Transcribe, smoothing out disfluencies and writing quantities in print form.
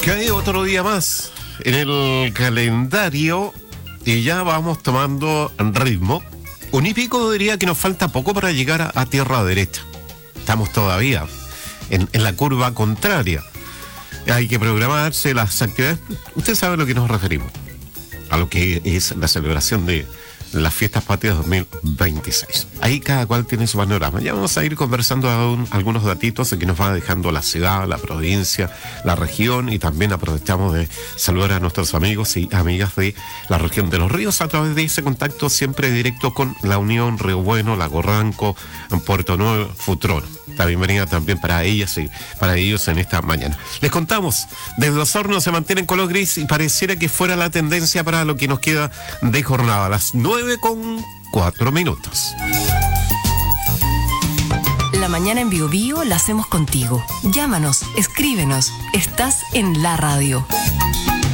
Que hay otro día más en el calendario y ya vamos tomando ritmo. Un y pico diría que nos falta poco para llegar a tierra derecha. Estamos todavía en la curva contraria. Hay que programarse las actividades. Usted sabe a lo que nos referimos. A lo que es la celebración de las Fiestas Patrias 2026. Ahí cada cual tiene su panorama. Ya vamos a ir conversando algunos datitos que nos va dejando la ciudad, la provincia, la región, y también aprovechamos de saludar a nuestros amigos y amigas de la región de los ríos a través de ese contacto siempre directo con La Unión, Río Bueno, Lago Ranco, Puerto Nuevo, Futrón. La bienvenida también para ellas y para ellos en esta mañana. Les contamos, desde Osorno se mantiene en color gris y pareciera que fuera la tendencia para lo que nos queda de jornada. A las 9:04. La mañana en Bio Bio la hacemos contigo. Llámanos, escríbenos. Estás en la radio.